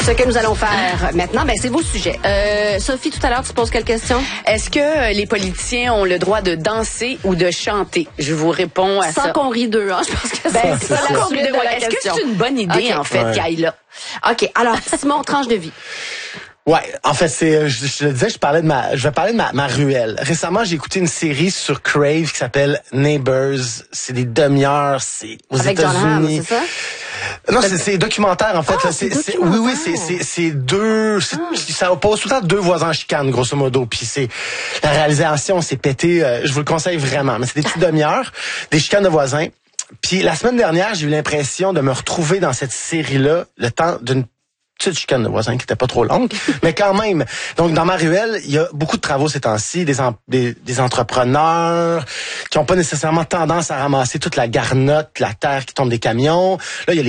Ce que nous allons faire maintenant, c'est vos sujets. Sophie, tout à l'heure, tu poses quelle question? Est-ce que les politiciens ont le droit de danser ou de chanter? Je vous réponds à ça. Sans qu'on rit d'eux, je pense que c'est ça la suite de la Est-ce que question. c'est une bonne idée, en fait, qu'elle aille là? OK, alors, Simon, tranche de vie. Ouais, en fait, je le disais, je vais parler de ma ruelle. Récemment, j'ai écouté une série sur Crave qui s'appelle Neighbors. C'est des demi-heures, c'est aux Avec John Hamm, États-Unis. c'est ça? Non, c'est documentaire, en fait. Ah, Là, documentaire. c'est deux, ça oppose tout le temps deux voisins en chicane, grosso modo. Puis la réalisation, c'est pété. Je vous le conseille vraiment. Mais c'est des petites demi-heures, des chicanes de voisins. Puis la semaine dernière, j'ai eu l'impression de me retrouver dans cette série-là, le temps d'une petite chicane de voisins qui était pas trop longue, mais quand même. Donc, dans ma ruelle, il y a beaucoup de travaux ces temps-ci, des entrepreneurs qui ont pas nécessairement tendance à ramasser toute la garnotte, la terre qui tombe des camions. Là, il y a